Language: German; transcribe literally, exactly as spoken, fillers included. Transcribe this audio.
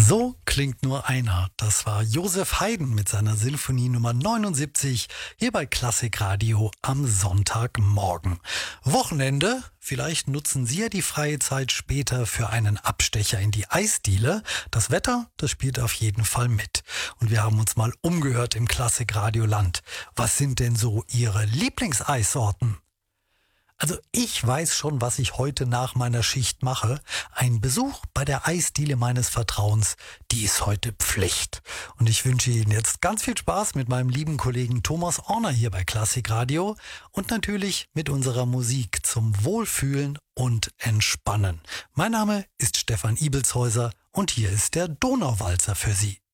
So klingt nur einer. Das war Josef Haydn mit seiner Sinfonie Nummer neunundsiebzig hier bei Klassikradio am Sonntagmorgen. Wochenende, vielleicht nutzen Sie ja die freie Zeit später für einen Abstecher in die Eisdiele. Das Wetter, das spielt auf jeden Fall mit. Und wir haben uns mal umgehört im Klassikradio-Land. Was sind denn so Ihre Lieblingseissorten? Also ich weiß schon, was ich heute nach meiner Schicht mache. Ein Besuch bei der Eisdiele meines Vertrauens, die ist heute Pflicht. Und ich wünsche Ihnen jetzt ganz viel Spaß mit meinem lieben Kollegen Thomas Orner hier bei Klassikradio und natürlich mit unserer Musik zum Wohlfühlen und Entspannen. Mein Name ist Stefan Ibelshäuser und hier ist der Donauwalzer für Sie.